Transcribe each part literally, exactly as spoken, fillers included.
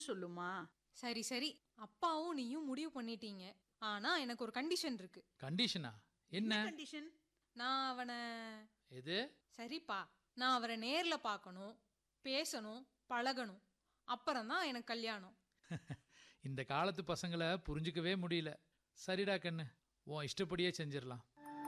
சொல்லுமா. சரி சரி, அப்பாவும் நீயும் முடிவு பண்ணிட்டீங்க. ஆனா எனக்கு ஒரு கண்டிஷன் இருக்கு. கண்டிஷனா? என்ன என்ன? கண்டிஷன்? நான் அவனை எது? சரிப்பா, நான் அவரை நேர்ல பார்க்கணும், பேசணும், பழகணும். அப்புறம்தான் எனக்கு கல்யாணம். இந்த காலத்து பசங்களை புரிஞ்சுக்கவே முடியல. சரிடா கண்ணு, உன் இஷ்டப்படியே செஞ்சிடலாம்.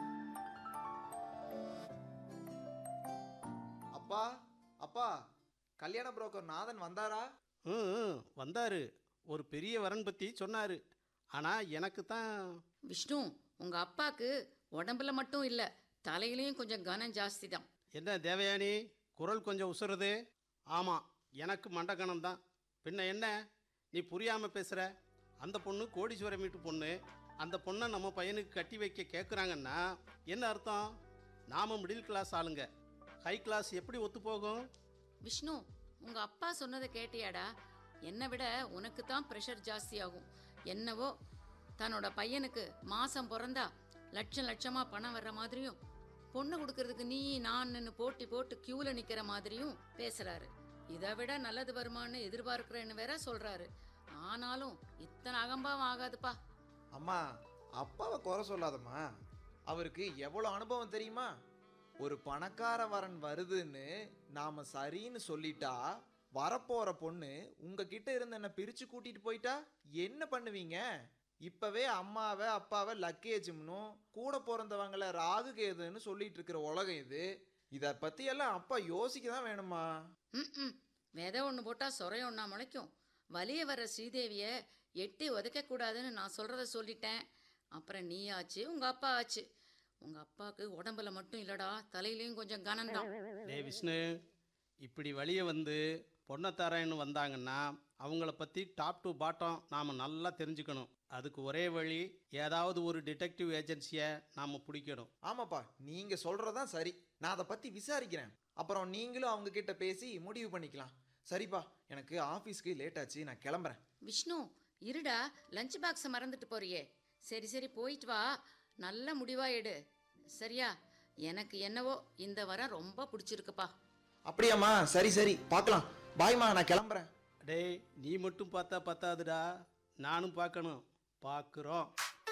அப்பா அப்பா, கல்யாண புரோக்கர் நாதன் வந்தாரா? ம் ம், வந்தாரு. ஒரு பெரிய வரன் பற்றி சொன்னார். ஆனால் எனக்கு தான் விஷ்ணு, உங்க அப்பாக்கு உடம்புல மட்டும் இல்ல, தலையிலையும் கொஞ்சம் கனம் ஜாஸ்தி தான். என்ன தேவயானி, குரல் கொஞ்சம் உசுறது? ஆமாம், எனக்கு மண்டகணம் தான். பின்ன என்ன, நீ புரியாமல் பேசுகிற? அந்த பொண்ணு கோடீஸ்வரம் வீட்டு பொண்ணு. அந்த பொண்ணை நம்ம பையனுக்கு கட்டி வைக்க கேட்குறாங்கன்னா என்ன அர்த்தம்? நாம மிடில் கிளாஸ் ஆளுங்க, ஹை கிளாஸ் எப்படி ஒத்து போகும்? விஷ்ணு, உங்க அப்பா சொன்னதை கேட்டியாடா? என்னை விட உனக்கு தான் ப்ரெஷர் ஜாஸ்தி ஆகும். என்னவோ தன்னோட பையனுக்கு மாசம் பிறந்தா லட்சம் லட்சமா பணம் வர்ற மாதிரியும், பொண்ணு கொடுக்கறதுக்கு நீ நான் போட்டி போட்டு கியூல நிக்கிற மாதிரியும் பேசுறாரு. இதை விட நல்லது வருமானு எதிர்பார்க்கிறேன்னு வேற சொல்றாரு. ஆனாலும் இத்தனை அகம்பாவம் ஆகாதுப்பா. அம்மா, அப்பாவை குறை சொல்லாதம்மா. அவருக்கு எவ்வளோ அனுபவம் தெரியுமா? ஒரு பணக்கார வரன் வருதுன்னு நாம சரின்னு சொல்லிட்டா, வரப்போற பொண்ணு உங்ககிட்ட இருந்து என்ன பிரிச்சு கூட்டிட்டு போயிட்டா என்ன பண்ணுவீங்க? இப்பவே அம்மாவை அப்பாவை லக்கேஜும்னும் கூட பிறந்தவங்கள ராகு கேதுன்னு சொல்லிட்டு இருக்கிற உலகம் இது. இதை பத்தி எல்லாம் அப்பா யோசிக்க தான் வேணுமா? ம் ம் விதை ஒன்று போட்டா சொரைய ஒன்றா முளைக்கும். வலிய வர்ற ஸ்ரீதேவிய எட்டி உதைக்க கூடாதுன்னு நான் சொல்றத சொல்லிட்டேன். அப்புறம் நீ ஆச்சு, உங்க அப்பா ஆச்சு. உங்க அப்பாவுக்கு உடம்புல மட்டும் இல்லடா, தலையிலையும் கொஞ்சம் கனம்தான். டே விஷ்ணு, இப்படி வழியே வந்து பொண்ணத்தாரன்னு வந்தாங்கன்னா அவங்கள பற்றி டாப் டு பாட்டம் நாம் நல்லா தெரிஞ்சுக்கணும். அதுக்கு ஒரே வழி, ஏதாவது ஒரு டிடெக்டிவ் ஏஜென்சியை நாம் பிடிக்கணும். ஆமாப்பா, நீங்க சொல்றதான் சரி. நான் அதை பத்தி விசாரிக்கிறேன். அப்புறம் நீங்களும் அவங்க கிட்ட பேசி முடிவு பண்ணிக்கலாம். சரிப்பா, எனக்கு ஆஃபீஸ்க்கு லேட் ஆச்சு, நான் கிளம்புறேன். விஷ்ணு, இருடா, லஞ்ச் பாக்ஸை மறந்துட்டு போறியே. சரி சரி, போயிட்டு வா. நல்ல முடிவா எடு, சரியா? எனக்கு என்னவோ இந்த வாரம் ரொம்ப பிடிச்சிருக்குப்பா. அப்படியாம்மா? சரி சரி, பார்க்கலாம். பாய்மா, நான் கிளம்புறேன். டேய், நீ மட்டும் பார்த்தா பத்தாதுடா, நானும் பார்க்கணும். பார்க்குறோம்.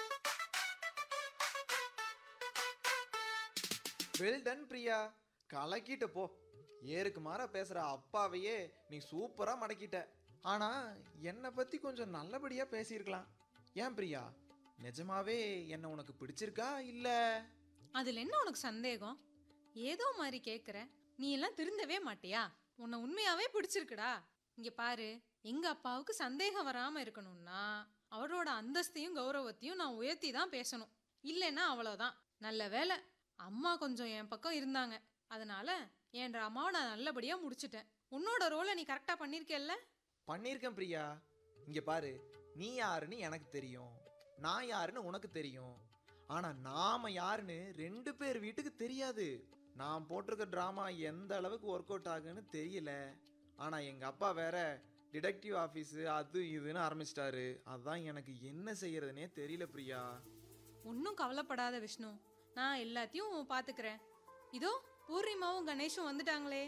வெல் டன் பிரியா, கலக்கிட்ட போ. ஏருக்கு மாற பேசுற அப்பாவையே நீ சூப்பரா மடக்கிட்ட. ஆனா என்னை பத்தி கொஞ்சம் நல்லபடியா பேசியிருக்கலாம். ஏன் பிரியா, நிஜமாவே என்ன உனக்கு பிடிச்சிருக்கா இல்ல? அதுல என்ன உனக்கு சந்தேகம்? ஏதோ மாதிரி கேக்குற. நீ எல்லாம் திருந்தவே மாட்டியா? உன்னை உண்மையாவே பிடிச்சிருக்குடா. இங்க பாரு, எங்க அப்பாவுக்கு சந்தேகம் வராம இருக்கணும்னா அவரோட அந்தஸ்தையும் கௌரவத்தையும் நான் உயர்த்தி தான் பேசணும். இல்லைன்னா அவ்வளோதான். நல்ல வேலை அம்மா கொஞ்சம் என் பக்கம் இருந்தாங்க. அதனால என் அம்மாவை நான் நல்லபடியா முடிச்சிட்டேன். உன்னோட ரோலை நீ கரெக்டா பண்ணிருக்கேல்ல? பண்ணியிருக்கேன் பிரியா. இங்க பாரு, நீ யாருன்னு எனக்கு தெரியும், நான் யாருன்னு உனக்கு தெரியும். ஆனா நாம யாருன்னு ரெண்டு பேர் வீட்டுக்கு தெரியாது. நான் போட்டிருக்க ட்ராமா எந்த அளவுக்கு ஒர்க் அவுட் ஆகுன்னு தெரியல. ஆனா எங்க அப்பா வேற டிடெக்டிவ் ஆஃபீஸு அது இதுன்னு ஆரம்பிச்சிட்டாரு. அதுதான் எனக்கு என்ன செய்யறதுனே தெரியல பிரியா. ஒன்றும் கவலைப்படாத விஷ்ணு, நான் எல்லாத்தையும் பார்த்துக்கிறேன். இதோ பூர்ணிமாவும் கணேஷும் வந்துட்டாங்களே.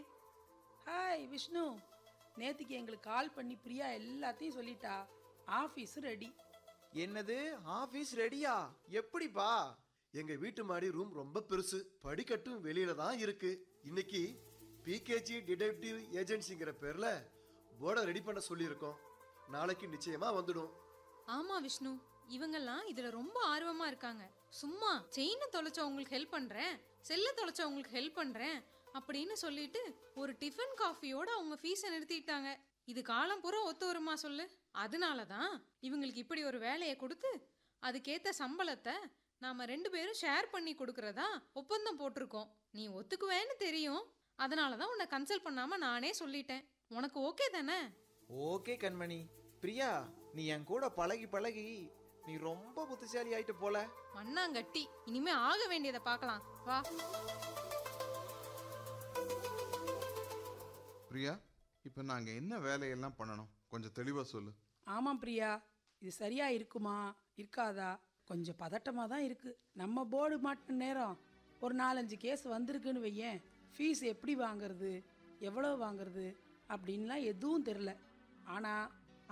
ஹாய் விஷ்ணு, நேத்துக்கு எங்களுக்கு கால் பண்ணி பிரியா எல்லாத்தையும் சொல்லிட்டா. Office ready. என்னது, ஆஃபீஸ் ரெடியா? எப்படிப்பா? எங்க வீட்டு மாடி ரூம் ரொம்ப பெருசு, படிக்கட்டும் வெளியில தான் இருக்கு. இன்னைக்கு பிகேஜி டிடெக்டிவ் ஏஜென்சிங்கிற பேர்ல போர்டை ரெடி பண்ண சொல்லியிருக்கோம். நாளைக்கு நிச்சயமா வந்துடும். ஆமா விஷ்ணு, இவங்கெல்லாம் இதுல ரொம்ப ஆர்வமா இருக்காங்க. சும்மா செயினை தொலைச்சவங்களுக்கு ஹெல்ப் பண்றேன், செல்ல தொலைச்சவங்களுக்கு ஹெல்ப் பண்றேன் அப்படின்னு சொல்லிட்டு ஒரு டிஃபன் காஃபியோட அவங்க ஃபீஸை நிறுத்திட்டாங்க. இது காலம் பூரா ஒத்து வருமா சொல்லு? அதனாலதான் இவங்களுக்கு இப்படி ஒரு வேலையை கொடுத்து அதுக்கேத்த சம்பளத்தை நாம ரெண்டு பேரும் ஷேர் பண்ணி கொடுக்கறதா ஒப்பந்தம் போட்டிருக்கோம். நீ ஒத்துக்குவேன்னு தெரியும், அதனாலதான் உன்னை கன்சல்ட் பண்ணாம நானே சொல்லிட்டேன். உனக்கு ஓகே தானே? ஓகே கண்மணி. பிரியா, நீ என் கூட பழகி பழகி நீ ரொம்ப புத்திசாலி ஆயிட்டு போல. மண்ணாங்கட்டி, இனிமே ஆக வேண்டியதை பார்க்கலாம் வா. பிரியா, இப்போ நாங்கள் என்ன வேலையெல்லாம் பண்ணணும், கொஞ்சம் தெளிவாக சொல்லு. ஆமாம் பிரியா, இது சரியா இருக்குமா இருக்காதா? கொஞ்சம் பதட்டமாக தான் இருக்கு. நம்ம போர்டு மாட்டின நேரம் ஒரு நாலஞ்சு கேஸ் வந்திருக்குன்னு வையேன். ஃபீஸ் எப்படி வாங்குறது, எவ்வளோ வாங்குறது அப்படின்லாம் எதுவும் தெரில. ஆனால்